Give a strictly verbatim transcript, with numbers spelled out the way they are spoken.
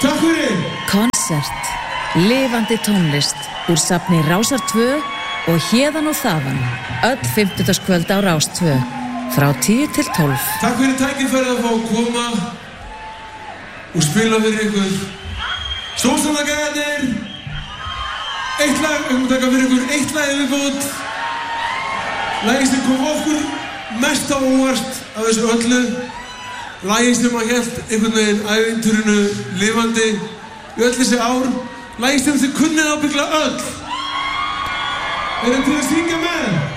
Takk fyrir. Konsert, lifandi tónlist úr safni Rásar tvö og héðan og þaðan, öll fimmtudagskvöld á Rás tvö, frá tíu til tólf. Takk fyrir tækifærið að fá að koma og spila fyrir ykkur. Stóðstandagæðir, eitt lag, við höfum að taka fyrir ykkur eitt lag viðbót. Lagið sem kom okkur mest á óvart af þessu öllu. Lagið sem að hélt einhvern veginn ævintýrinu lifandi í öll þessi ár. Lagið sem þið kunnið ábyggla öll. Er þetta til að syngja með?